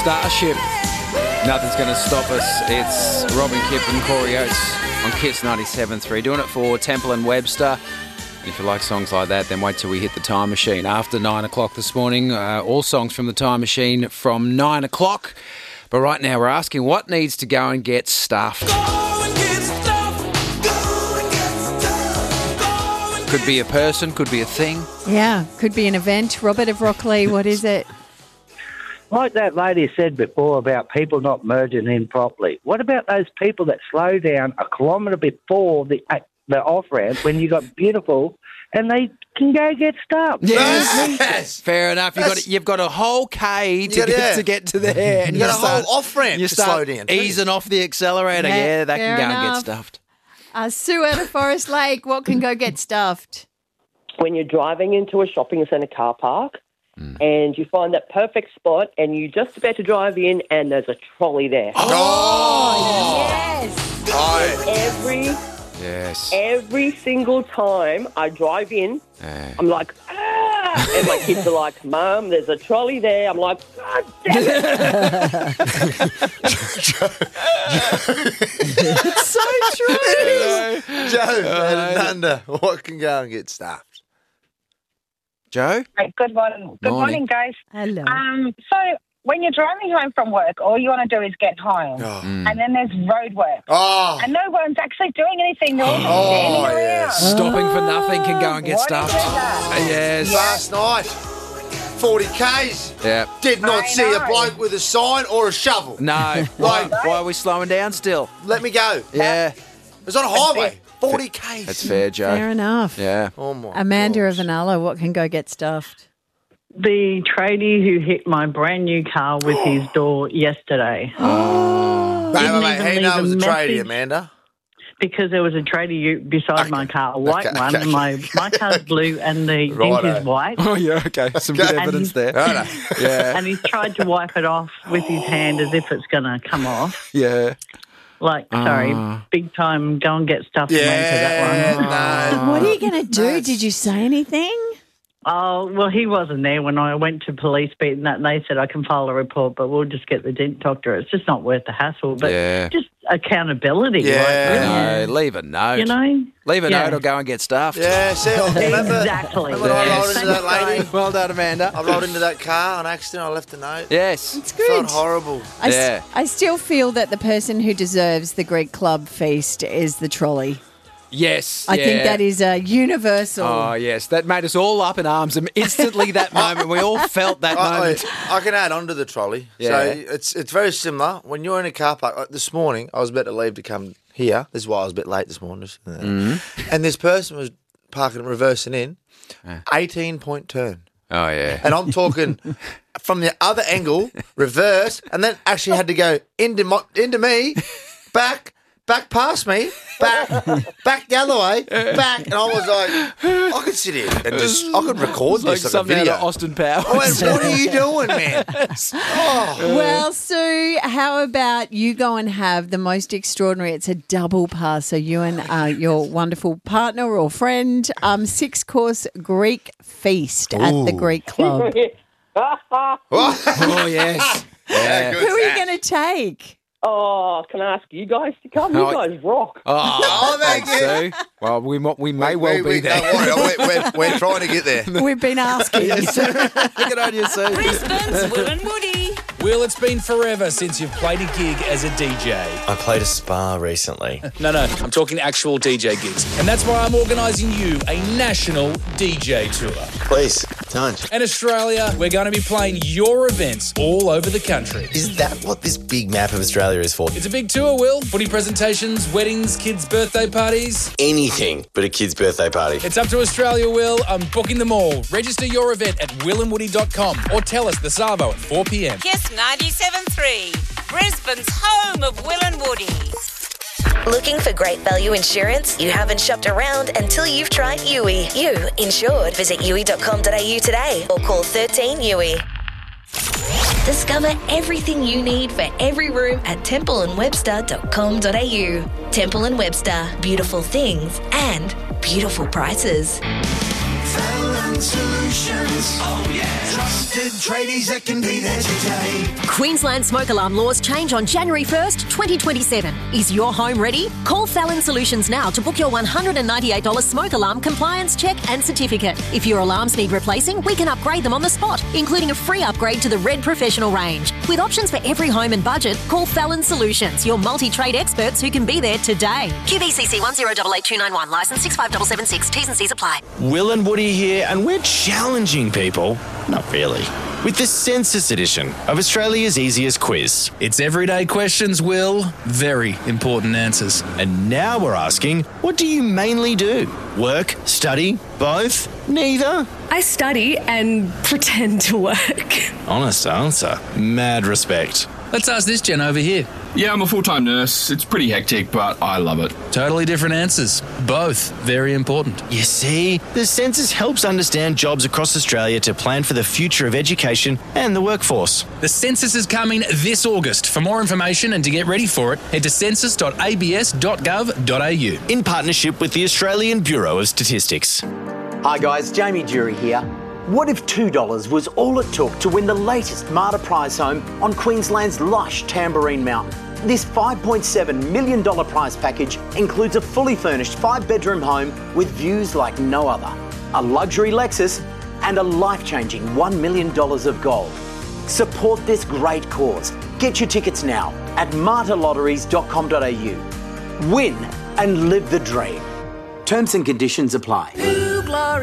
Starship. Nothing's going to stop us. It's Robin Kipp and Corey Oates on Kiss 97.3. Doing it for Temple and Webster. If you like songs like that, then wait till we hit the Time Machine. After 9 o'clock this morning, all songs from the Time Machine from 9 o'clock. But right now we're asking what needs to go and get stuffed. Could be a person, could be a thing. Yeah, could be an event. Robert of Rockley, what is it? Like that lady said before about people not merging in properly. What about those people that slow down a kilometre before the off-ramp when you got beautiful and they can go get stuff? Yes. Fair enough. You've got a whole K to get to there. And you got a whole off-ramp to slow down. Easing off the accelerator. Yeah, that can go enough. and get stuffed. Sue out of Forest Lake, what can go get stuffed? When you're driving into a shopping centre car park and you find that perfect spot and you're just about to drive in and there's a trolley there. Yes. Every single time I drive in, I'm like, and my kids are like, Mum, there's a trolley there. I'm like, God damn it. It's so true. Joe, what can go and get stuffed? Joe? Hey, good morning. Good morning, guys. Hello. So when you're driving home from work, all you want to do is get home. And then there's road work. And no one's actually doing anything. They're all just standing around. Stopping for nothing can go and get stuffed. Yes. Last night, 40 Ks. Yeah. Did not see a know. bloke with a sign or a shovel. No. Why are we slowing down still? Let me go. Yeah. It was on a highway. 40 Ks. That's fair, Joe. Fair enough. Yeah. Oh, my Amanda gosh. of Vanilla, what can go get stuffed? The tradie who hit my brand new car with his door yesterday. Wait, how do you know it was a tradie, message. Amanda? Because there was a tradie beside my car, a white one. okay. My car's blue and the ink is white. Oh, yeah, okay. Some good evidence there. Yeah. And he's tried to wipe it off with his hand as if it's going to come off. Yeah. Like, sorry, big time, go and get stuff and went to that one. No. What are you going to do? Did you say anything? Oh, well, he wasn't there when I went to police beat and that, and they said I can file a report, but we'll just get the doctor. It's just not worth the hassle. But just accountability. Yeah. No, leave a note. You know? Leave a note or go and get stuffed. Yeah, see, Exactly. Remember when I rolled into that lady? Well done, Amanda. I rolled into that car on accident. I left a note. Yes. It's good. Felt horrible. I still feel that the person who deserves the Greek Club feast is the trolley. Yes. I think that is a universal. Oh, yes. That made us all up in arms. And instantly that moment, we all felt that moment. I can add on to the trolley. Yeah. So it's very similar. When you're in a car park, like this morning, I was about to leave to come here. This is why I was a bit late this morning. And this person was parking, reversing in, 18-point turn. Oh, yeah. And I'm talking from the other angle, reverse, and then actually had to go into me, back past me, back the other way, back, and I was like, I could sit here and I could record Like this like a something video. out of Austin Powers. I went, what are you doing, man? Well, Sue, how about you go and have the most extraordinary, it's a double pass, so you and your wonderful partner or friend, 6-course Greek feast at the Greek Club. Oh, yes. Yeah. Who are you going to take? Oh, can I ask you guys to come? You guys rock. Oh, thank you. Sue. Well, we may well be there. Don't worry, we're trying to get there. We've been asking. Good on you, Sue. Brisbane's Will and Woody. Will, it's been forever since you've played a gig as a DJ. I played a spa recently. No, I'm talking actual DJ gigs. And that's why I'm organising you a national DJ tour. Please, don't. In Australia, we're going to be playing your events all over the country. Is that what this big map of Australia is for? It's a big tour, Will. Footy presentations, weddings, kids' birthday parties. Anything but a kid's birthday party. It's up to Australia, Will. I'm booking them all. Register your event at willandwoody.com or tell us the Savo at 4 p.m. Kiss 97.3. Brisbane's home of Will and Woody. Looking for great value insurance? You haven't shopped around until you've tried Yui. You insured. Visit yui.com.au today or call 13 Yui. Discover everything you need for every room at templeandwebster.com.au. Temple and Webster. Beautiful things and beautiful prices. Fallon Solutions. Oh yeah. Trusted tradies that can be there today. Queensland smoke alarm laws change on January 1st, 2027. Is your home ready? Call Fallon Solutions now to book your $198 smoke alarm compliance check and certificate. If your alarms need replacing, we can upgrade them on the spot, including a free upgrade to the Red Professional range. With options for every home and budget, call Fallon Solutions, your multi-trade experts who can be there today. QBCC 1088291, licence 65776, T's and C's apply. Will and Woody here, and we're challenging people. Not really. With the Census edition of Australia's easiest quiz. It's everyday questions, Will. Very important answers. And now we're asking, what do you mainly do? Work? Study? Both? Neither? I study and pretend to work. Honest answer. Mad respect. Let's ask this Jen over here. Yeah, I'm a full-time nurse. It's pretty hectic, but I love it. Totally different answers. Both very important. You see, the census helps understand jobs across Australia to plan for the future of education and the workforce. The census is coming this August. For more information and to get ready for it, head to census.abs.gov.au. In partnership with the Australian Bureau of Statistics. Hi guys, Jamie Jury here. What if $2 was all it took to win the latest Marta Prize home on Queensland's lush Tamborine Mountain? This $5.7 million prize package includes a fully furnished 5-bedroom home with views like no other, a luxury Lexus, and a life-changing $1 million of gold. Support this great cause. Get your tickets now at martalotteries.com.au. Win and live the dream. Terms and conditions apply.